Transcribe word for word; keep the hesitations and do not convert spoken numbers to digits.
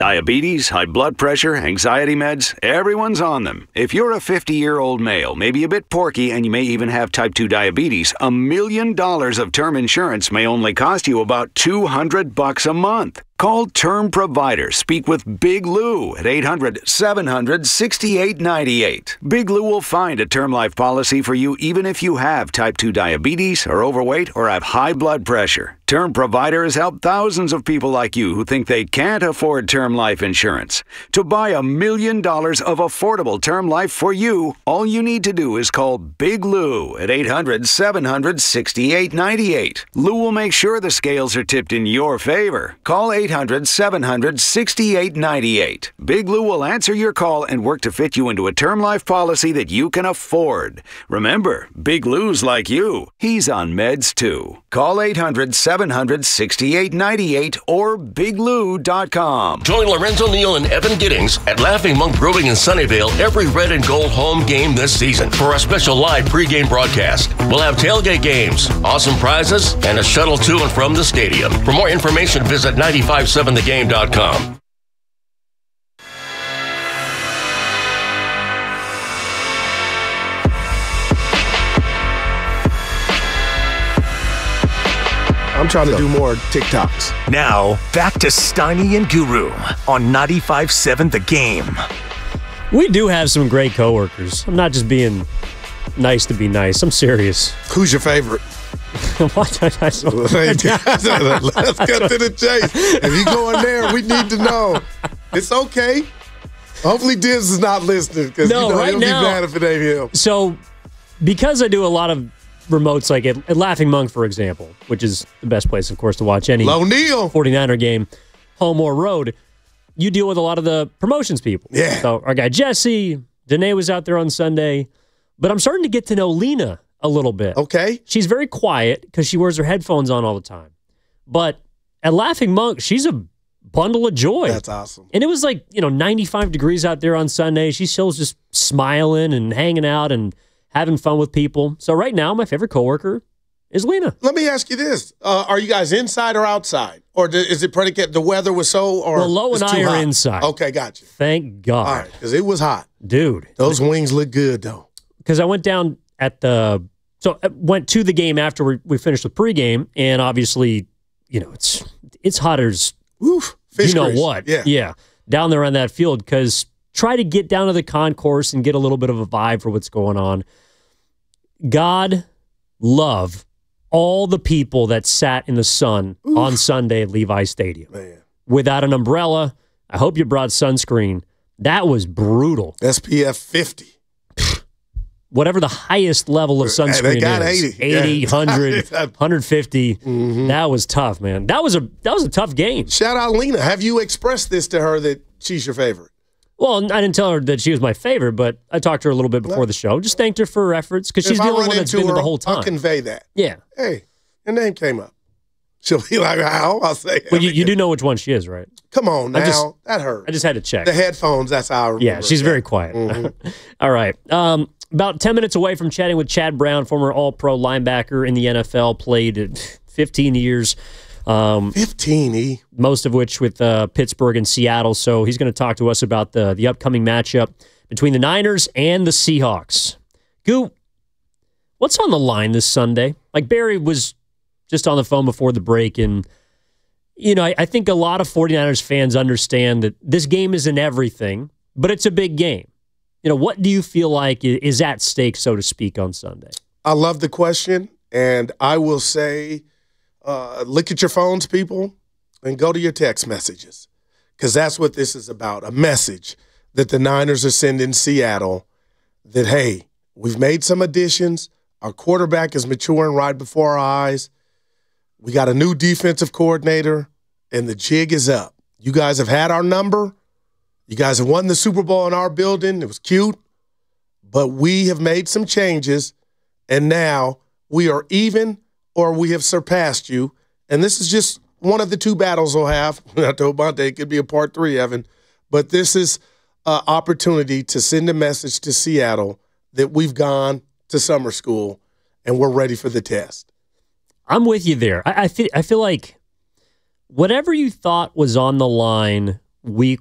Diabetes, high blood pressure, anxiety meds, everyone's on them. If you're a fifty-year-old male, maybe a bit porky, and you may even have type two diabetes, a million dollars of term insurance may only cost you about two hundred bucks a month. Call Term Provider. Speak with Big Lou at eight hundred, seven hundred, sixty-eight ninety-eight. Big Lou will find a term life policy for you even if you have type two diabetes, are overweight, or have high blood pressure. Term Provider has helped thousands of people like you who think they can't afford term life insurance. To buy a million dollars of affordable term life for you, all you need to do is call Big Lou at eight hundred, seven hundred, sixty-eight ninety-eight. Lou will make sure the scales are tipped in your favor. Call eight hundred, seven hundred, sixty-eight ninety-eight. Big Lou will answer your call and work to fit you into a term life policy that you can afford. Remember, Big Lou's like you. He's on meds too. Call eight hundred, seven hundred, sixty-eight ninety-eight or big lou dot com. Join Lorenzo Neal and Evan Giddings at Laughing Monk Brewing in Sunnyvale every red and gold home game this season for a special live pregame broadcast. We'll have tailgate games, awesome prizes, and a shuttle to and from the stadium. For more information, visit nine five seven the game dot com. I'm trying to do more TikToks. Now, back to Steiny and Guru on ninety-five point seven The Game. We do have some great coworkers. I'm not just being nice to be nice. I'm serious. Who's your favorite? What? Let's get to the chase. If you go in there, we need to know. It's okay. Hopefully Diz is not listening because no, you know, right he'll now, be mad if it ain't him. So, because I do a lot of remotes, like at, at Laughing Monk, for example, which is the best place, of course, to watch any Low Neal. forty-niner game, home or road, you deal with a lot of the promotions people. Yeah. So our guy Jesse, Danae was out there on Sunday, but I'm starting to get to know Lena a little bit. Okay. She's very quiet because she wears her headphones on all the time. But at Laughing Monk, she's a bundle of joy. That's awesome. And it was like, you know, ninety-five degrees out there on Sunday. She's still just smiling and hanging out and having fun with people. So right now, my favorite coworker is Lena. Let me ask you this. Uh, are you guys inside or outside? Or do, is it predicate the weather was so or Well, Lo and it's I too are hot? inside. Okay, got you. Thank God. All right, because it was hot. Dude. Those wings look good, though. Because I went down at the – so I went to the game after we, we finished the pregame, and obviously, you know, it's it's hot as Oof, fish you know grease. what. Yeah. Yeah, down there on that field because try to get down to the concourse and get a little bit of a vibe for what's going on. God love all the people that sat in the sun Oof. on Sunday at Levi Stadium. Man. Without an umbrella. I hope you brought sunscreen. That was brutal. S P F fifty. Whatever the highest level of sunscreen they got is. eighty. eighty, Yeah. one hundred, one fifty. Mm-hmm. That was tough, man. That was a that was a tough game. Shout out Lena. Have you expressed this to her that she's your favorite? Well, I didn't tell her that she was my favorite, but I talked to her a little bit before the show. Just thanked her for her efforts because she's If the I only run one that's into been her, there the whole time. I'll convey that. Yeah. Hey, your name came up. She'll be like, how? I'll say Well, you, you do know which one she is, right? Come on now. I just, that hurt. I just had to check. The headphones, that's how I remember. Yeah, she's that. very quiet. Mm-hmm. All right. Um, about ten minutes away from chatting with Chad Brown, former All-Pro linebacker in the N F L, played fifteen years. Um, fifteen, E. Most of which with uh, Pittsburgh and Seattle. So he's going to talk to us about the, the upcoming matchup between the Niners and the Seahawks. Goo, what's on the line this Sunday? Like Barry was just on the phone before the break, and you know, I, I think a lot of 49ers fans understand that this game isn't everything, but it's a big game. You know, what do you feel like is at stake, so to speak, on Sunday? I love the question, and I will say, uh, look at your phones, people, and go to your text messages, because that's what this is about, a message that the Niners are sending Seattle that, hey, we've made some additions. Our quarterback is maturing right before our eyes. We got a new defensive coordinator, and the jig is up. You guys have had our number. You guys have won the Super Bowl in our building. It was cute. But we have made some changes, and now we are even or we have surpassed you. And this is just one of the two battles we'll have. I told Monte it could be a part three, Evan. But this is an opportunity to send a message to Seattle that we've gone to summer school and we're ready for the test. I'm with you there. I, I feel I feel like whatever you thought was on the line week